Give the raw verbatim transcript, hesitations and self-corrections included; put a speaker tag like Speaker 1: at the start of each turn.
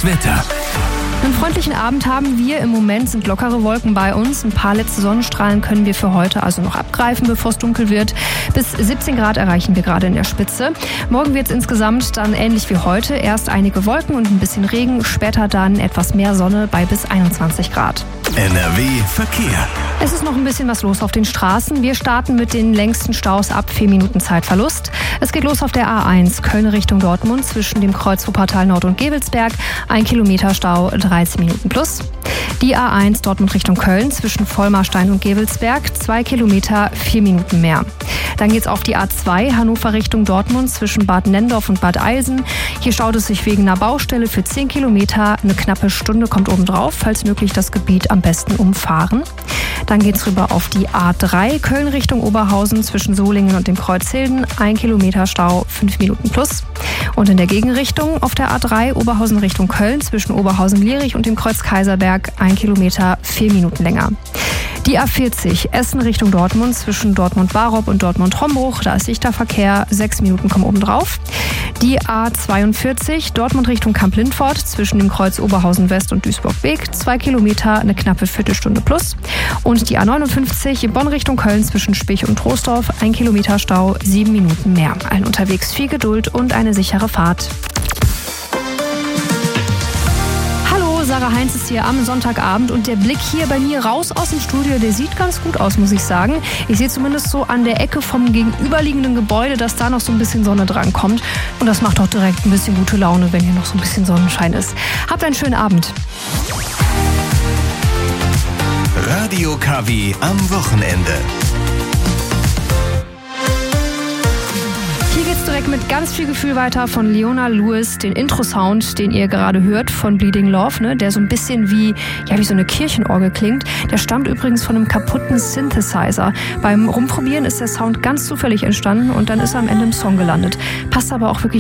Speaker 1: Das Wetter.
Speaker 2: Einen freundlichen Abend haben wir. Im Moment sind lockere Wolken bei uns. Ein paar letzte Sonnenstrahlen können wir für heute also noch abgreifen, bevor es dunkel wird. Bis siebzehn Grad erreichen wir gerade in der Spitze. Morgen wird es insgesamt dann ähnlich wie heute. Erst einige Wolken und ein bisschen Regen, später dann etwas mehr Sonne bei bis einundzwanzig Grad.
Speaker 1: N R W Verkehr.
Speaker 2: Es ist noch ein bisschen was los auf den Straßen. Wir starten mit den längsten Staus ab vier Minuten Zeitverlust. Es geht los auf der A eins, Köln Richtung Dortmund, zwischen dem Kreuz Wuppertal Nord und Gevelsberg. Ein Kilometer Stau, dreizehn Minuten plus. Die A eins Dortmund Richtung Köln, zwischen Vollmarstein und Gevelsberg. Zwei Kilometer, vier Minuten mehr. Dann geht's auf die A zwei, Hannover Richtung Dortmund, zwischen Bad Nendorf und Bad Eilsen. Hier staut es sich wegen einer Baustelle für zehn Kilometer. Eine knappe Stunde kommt obendrauf, falls möglich das Gebiet am besten umfahren. Dann geht's rüber auf die A drei, Köln Richtung Oberhausen, zwischen Solingen und dem Kreuz Hilden. Ein Kilometer Stau, fünf Minuten plus. Und in der Gegenrichtung auf der A drei, Oberhausen Richtung Köln, zwischen Oberhausen-Lierich und dem Kreuz Kaiserberg. Ein Kilometer, vier Minuten länger. Die A vierzig, Essen Richtung Dortmund, zwischen Dortmund-Barob und Dortmund-Hombruch. Da ist dichter Verkehr, sechs Minuten kommen obendrauf. Die A zweiundvierzig, Dortmund Richtung Kamp-Lindfort, zwischen dem Kreuz Oberhausen-West und Duisburg-Weg. Zwei Kilometer, eine knappe Viertelstunde plus. Und die A neunundfünfzig, Bonn Richtung Köln, zwischen Spich und Troisdorf. Ein Kilometer Stau, sieben Minuten mehr. Allen unterwegs viel Geduld und eine sichere Fahrt. Sarah Heinz ist hier am Sonntagabend und der Blick hier bei mir raus aus dem Studio, der sieht ganz gut aus, muss ich sagen. Ich sehe zumindest so an der Ecke vom gegenüberliegenden Gebäude, dass da noch so ein bisschen Sonne dran kommt. Und das macht doch direkt ein bisschen gute Laune, wenn hier noch so ein bisschen Sonnenschein ist. Habt einen schönen Abend.
Speaker 1: Radio K W am Wochenende.
Speaker 2: Hier geht's direkt mit ganz viel Gefühl weiter von Leona Lewis, den Intro-Sound, den ihr gerade hört von Bleeding Love, ne, der so ein bisschen wie, ja, wie so eine Kirchenorgel klingt. Der stammt übrigens von einem kaputten Synthesizer. Beim Rumprobieren ist der Sound ganz zufällig entstanden und dann ist er am Ende im Song gelandet. Passt aber auch wirklich